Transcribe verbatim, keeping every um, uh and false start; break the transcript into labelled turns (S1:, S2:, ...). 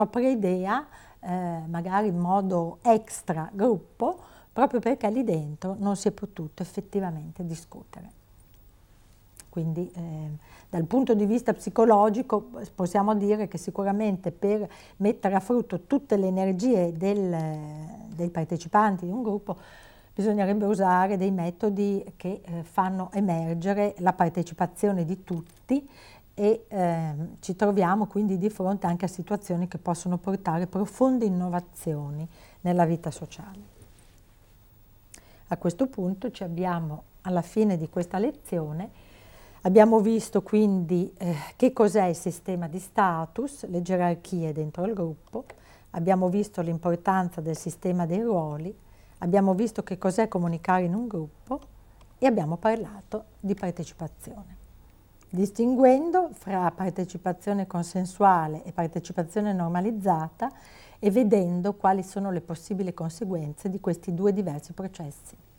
S1: propria idea, eh, magari in modo extra gruppo, proprio perché lì dentro non si è potuto effettivamente discutere. Quindi eh, dal punto di vista psicologico possiamo dire che sicuramente per mettere a frutto tutte le energie del, dei partecipanti di un gruppo bisognerebbe usare dei metodi che eh, fanno emergere la partecipazione di tutti e eh, ci troviamo quindi di fronte anche a situazioni che possono portare profonde innovazioni nella vita sociale. A questo punto ci abbiamo alla fine di questa lezione. Abbiamo visto quindi eh, che cos'è il sistema di status, le gerarchie dentro il gruppo, abbiamo visto l'importanza del sistema dei ruoli, abbiamo visto che cos'è comunicare in un gruppo e abbiamo parlato di partecipazione, distinguendo fra partecipazione consensuale e partecipazione normalizzata e vedendo quali sono le possibili conseguenze di questi due diversi processi.